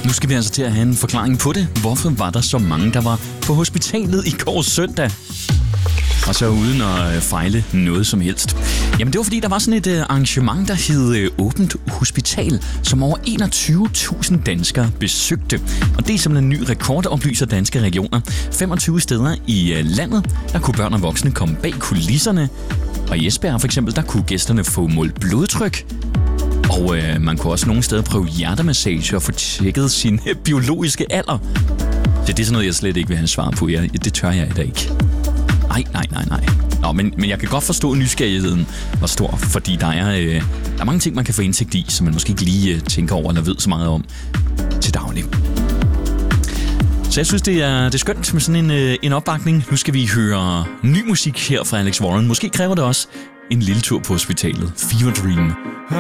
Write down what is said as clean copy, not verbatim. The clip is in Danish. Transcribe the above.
Nu skal vi altså til at have en forklaring på det. Hvorfor var der så mange, der var på hospitalet i går søndag? Og så uden at fejle noget som helst. Jamen det var fordi, der var sådan et arrangement, der hed Åbent Hospital, som over 21.000 danskere besøgte. Og det er simpelthen en ny rekord, oplyser Danske Regioner. 25 steder i landet, der kunne børn og voksne komme bag kulisserne. Og i Esbjerg for eksempel, der kunne gæsterne få målt blodtryk. Og man kunne også nogle steder prøve hjertemassage og få tjekket sin biologiske alder. Så det er sådan noget, jeg slet ikke vil have svar på. Det tør jeg i dag ikke. Nej. Nå, men jeg kan godt forstå, at nysgerrigheden var stor, fordi der er mange ting, man kan få indsigt i, som man måske ikke lige tænker over eller ved så meget om til daglig. Så jeg synes, det er skønt med sådan en opbakning. Nu skal vi høre ny musik her fra Alex Warren. Måske kræver det også en lille tur på hospitalet. Fever Dream.